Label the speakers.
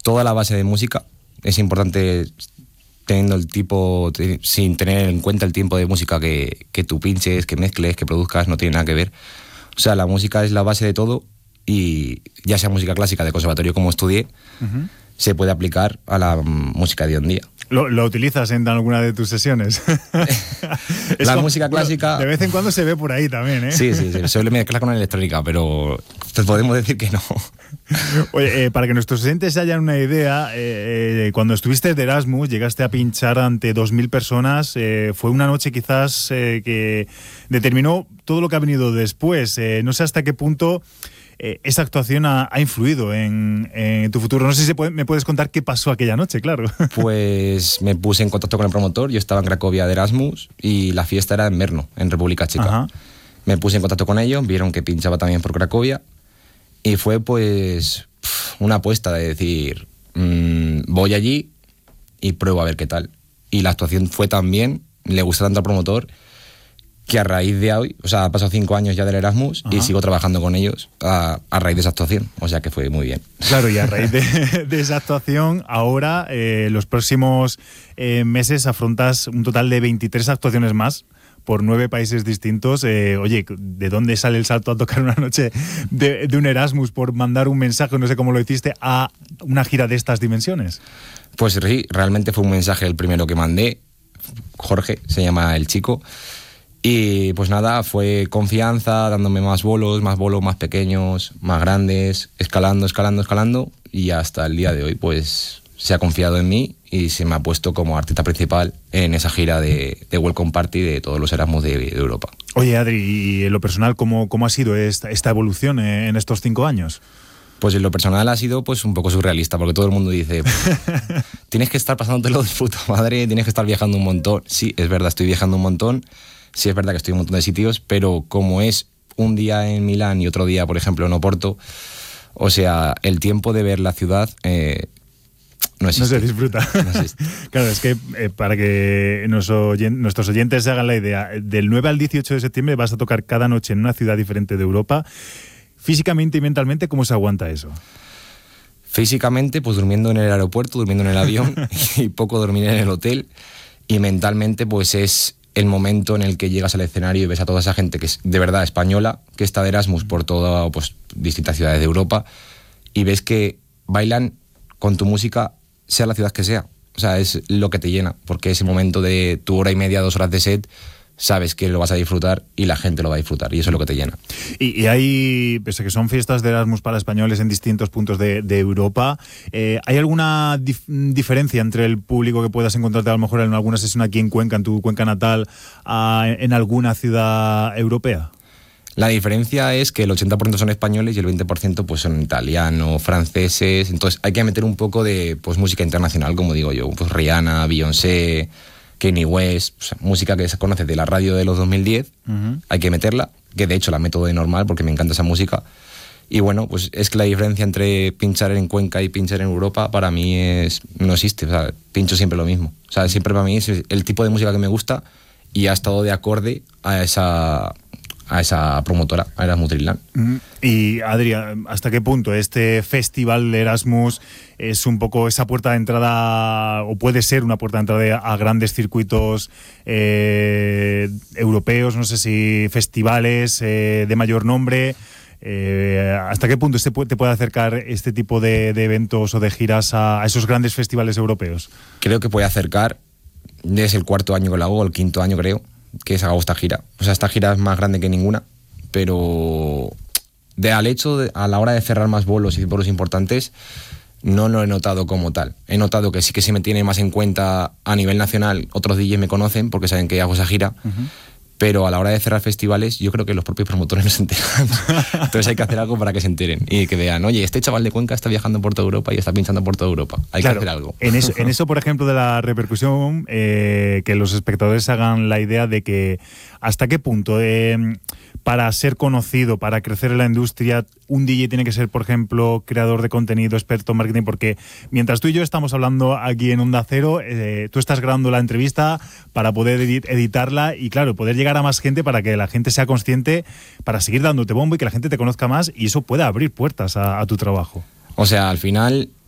Speaker 1: toda la base de música. Es importante teniendo el tipo, sin tener en cuenta el tiempo de música que tú pinches, que mezcles, que produzcas, no tiene nada que ver. O sea, la música es la base de todo y ya sea música clásica de conservatorio como estudié, se puede aplicar a la música de hoy en día.
Speaker 2: ¿Lo utilizas en alguna de tus sesiones?
Speaker 1: La música clásica...
Speaker 2: De vez en cuando se ve por ahí también, ¿eh?
Speaker 1: Sí, suele mezclar con la electrónica, pero te podemos decir que no.
Speaker 2: Oye, para que nuestros oyentes se hayan una idea, cuando estuviste de Erasmus, llegaste a pinchar ante 2.000 personas, fue una noche quizás que determinó todo lo que ha venido después. No sé hasta qué punto esa actuación ha influido en tu futuro. No sé si me puedes contar qué pasó aquella noche, claro.
Speaker 1: Pues me puse en contacto con el promotor. Yo estaba en Cracovia de Erasmus y la fiesta era en Brno, en República Checa. Ajá. Me puse en contacto con ellos, vieron que pinchaba también por Cracovia y fue pues una apuesta de decir, voy allí y pruebo a ver qué tal. Y la actuación fue tan bien, le gustó tanto al promotor, que a raíz de hoy, o sea, ha pasado 5 años ya del Erasmus. Ajá. Y sigo trabajando con ellos a raíz de esa actuación, o sea que fue muy bien.
Speaker 2: Claro, y a raíz de esa actuación, ahora, los próximos meses afrontas un total de 23 actuaciones más por 9 países distintos. Oye, ¿de dónde sale el salto a tocar una noche de un Erasmus por mandar un mensaje, no sé cómo lo hiciste, a una gira de estas dimensiones?
Speaker 1: Pues sí, realmente fue un mensaje el primero que mandé. Jorge, se llama el chico. Y pues nada, fue confianza, dándome más bolos más pequeños, más grandes, escalando, y hasta el día de hoy pues se ha confiado en mí y se me ha puesto como artista principal en esa gira de Welcome Party de todos los Erasmus de Europa.
Speaker 2: Oye, Adri, y en lo personal, ¿cómo ha sido esta evolución en estos 5 años?
Speaker 1: Pues en lo personal ha sido pues un poco surrealista, porque todo el mundo dice, tienes que estar pasándotelo de puta madre, tienes que estar viajando un montón. Sí, es verdad, estoy viajando un montón. Sí, es verdad que estoy en un montón de sitios, pero como es un día en Milán y otro día, por ejemplo, en Oporto, o sea, el tiempo de ver la ciudad no existe.
Speaker 2: No se disfruta.
Speaker 1: No existe.
Speaker 2: Claro, es que para que nuestros oyentes se hagan la idea, del 9 al 18 de septiembre vas a tocar cada noche en una ciudad diferente de Europa. Físicamente y mentalmente, ¿cómo se aguanta eso?
Speaker 1: Físicamente, pues durmiendo en el aeropuerto, durmiendo en el avión y poco dormir en el hotel. Y mentalmente, pues es el momento en el que llegas al escenario y ves a toda esa gente que es de verdad española, que está de Erasmus por todas pues, distintas ciudades de Europa, y ves que bailan con tu música, sea la ciudad que sea. O sea, es lo que te llena, porque ese momento de tu hora y media, 2 horas de set, sabes que lo vas a disfrutar y la gente lo va a disfrutar, y eso es lo que te llena.
Speaker 2: Y hay, pese a que son fiestas de Erasmus para españoles en distintos puntos de Europa, ¿hay alguna diferencia entre el público que puedas encontrarte a lo mejor en alguna sesión aquí en Cuenca, en tu Cuenca natal, en alguna ciudad europea?
Speaker 1: La diferencia es que el 80% son españoles y el 20% pues son italianos, franceses, entonces hay que meter un poco de pues música internacional, como digo yo, pues Rihanna, Beyoncé, Kanye West, pues, música que se conoce de la radio de los 2010, hay que meterla, que de hecho la meto de normal porque me encanta esa música. Y bueno, pues es que la diferencia entre pinchar en Cuenca y pinchar en Europa para mí no existe, o sea, pincho siempre lo mismo. O sea, siempre para mí es el tipo de música que me gusta y ha estado de acorde a esa promotora, a Erasmus Dreamland.
Speaker 2: Y Adri, ¿hasta qué punto este festival de Erasmus es un poco esa puerta de entrada, o puede ser una puerta de entrada a grandes circuitos europeos, no sé si festivales de mayor nombre? ¿Hasta qué punto te puede acercar este tipo de eventos o de giras a esos grandes festivales europeos?
Speaker 1: Creo que puede acercar, es el 4º año que lo hago, el 5º año creo, que hago esta gira. O sea, esta gira es más grande que ninguna, pero al hecho a la hora de cerrar más bolos y bolos importantes, no lo he notado como tal. He notado que sí que se me tiene más en cuenta a nivel nacional, otros DJs me conocen porque saben que hago esa gira, pero a la hora de cerrar festivales yo creo que los propios promotores no se enteran. Entonces hay que hacer algo para que se enteren y que vean, oye, este chaval de Cuenca está viajando por toda Europa y está pinchando por toda Europa. Hay que hacer algo.
Speaker 2: En eso, por ejemplo, de la repercusión, que los espectadores hagan la idea de que hasta qué punto para ser conocido, para crecer en la industria, un DJ tiene que ser, por ejemplo, creador de contenido, experto en marketing, porque mientras tú y yo estamos hablando aquí en Onda Cero, tú estás grabando la entrevista para poder editarla y, claro, poder llegar a más gente para que la gente sea consciente, para seguir dándote bombo y que la gente te conozca más, y eso pueda abrir puertas a tu trabajo.
Speaker 1: O sea, al final